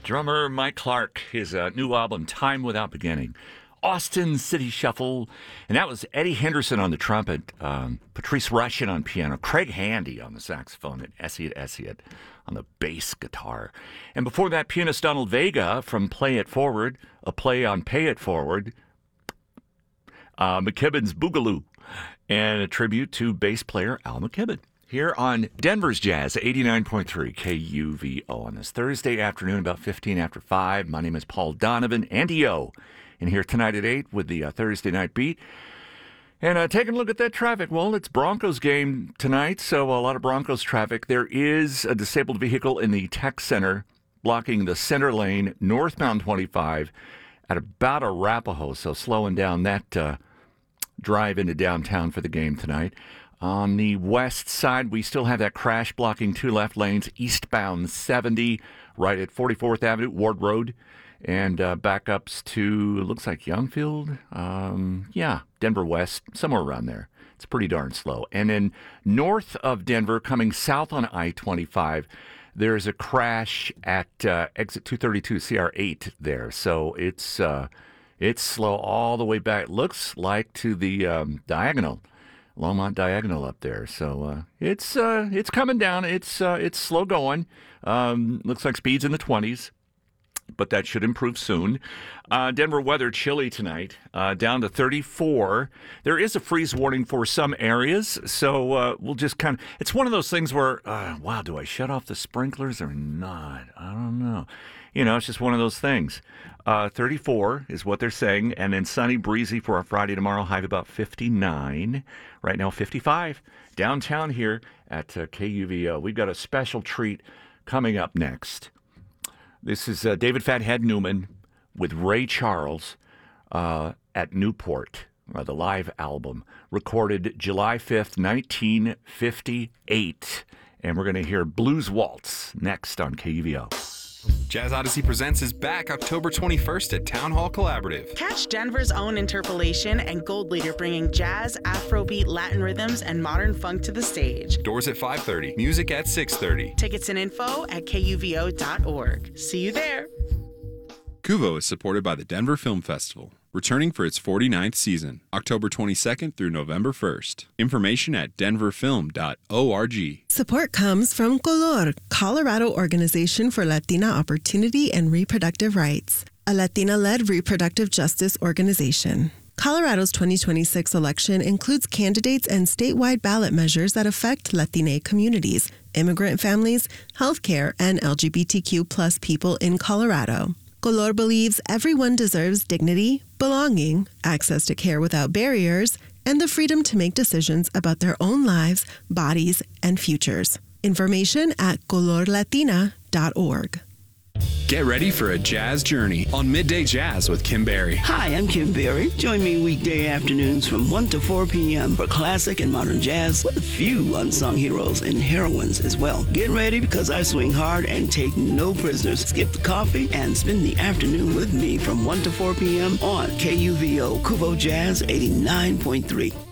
Drummer Mike Clark, his new album, Time Without Beginning. Austin City Shuffle. And that was Eddie Henderson on the trumpet, Patrice Rushen on piano, Craig Handy on the saxophone, and Essiet on the bass guitar. And before that, pianist Donald Vega from Play It Forward, a play on Pay It Forward, McKibben's Boogaloo, and a tribute to bass player Al McKibben. Here on Denver's Jazz, 89.3 KUVO on this Thursday afternoon, about 15 after 5. My name is Paul Donovan, Andy O, and here tonight at 8 with the Thursday Night Beat. And taking a look at that traffic, well, it's Broncos game tonight, so a lot of Broncos traffic. There is a disabled vehicle in the tech center blocking the center lane, northbound 25, at about Arapahoe, so slowing down that drive into downtown for the game tonight. On the west side, we still have that crash blocking two left lanes, eastbound 70, right at 44th Avenue, Ward Road, and backups to, it looks like Youngfield, Denver West, somewhere around there. It's pretty darn slow. And then north of Denver, coming south on I-25, there's a crash at exit 232 CR8 there. So it's slow all the way back. Looks like to the diagonal. Longmont Diagonal up there. So it's coming down. It's slow going. Looks like speeds in the 20s, but that should improve soon. Denver weather chilly tonight, down to 34. There is a freeze warning for some areas, so we'll just kind of, it's one of those things where, wow, do I shut off the sprinklers or not? I don't know. You know, it's just one of those things. 34 is what they're saying, and then sunny, breezy for our Friday tomorrow, high of about 59. Right now, 55 downtown here at KUVO. We've got a special treat coming up next. This is David Fathead Newman with Ray Charles at Newport, the live album, recorded July 5th, 1958. And we're going to hear Blues Waltz next on KUVO. Jazz Odyssey Presents is back October 21st at Town Hall Collaborative. Catch Denver's own Interpolation and Gold Leader bringing jazz, Afrobeat, Latin rhythms, and modern funk to the stage. Doors at 5:30, music at 6:30. Tickets and info at kuvo.org. See you there. KUVO is supported by the Denver Film Festival, returning for its 49th season, October 22nd through November 1st. Information at denverfilm.org. Support comes from Color, Colorado Organization for Latina Opportunity and Reproductive Rights, a Latina-led reproductive justice organization. Colorado's 2026 election includes candidates and statewide ballot measures that affect Latina communities, immigrant families, healthcare, and LGBTQ+ people in Colorado. Color believes everyone deserves dignity, belonging, access to care without barriers, and the freedom to make decisions about their own lives, bodies, and futures. Information at colorlatina.org. Get ready for a jazz journey on Midday Jazz with Kim Berry. Hi, I'm Kim Berry. Join me weekday afternoons from 1 to 4 p.m. for classic and modern jazz with a few unsung heroes and heroines as well. Get ready because I swing hard and take no prisoners. Skip the coffee and spend the afternoon with me from 1 to 4 p.m. on KUVO Kuvo Jazz 89.3.